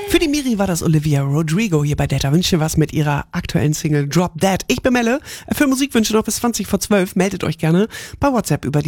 Für die Miri war das Olivia Rodrigo hier bei Data Wünsche was mit ihrer aktuellen Single Drop Dead. Ich bin Melle. Für Musikwünsche noch bis 20 vor 12. Meldet euch gerne bei WhatsApp über die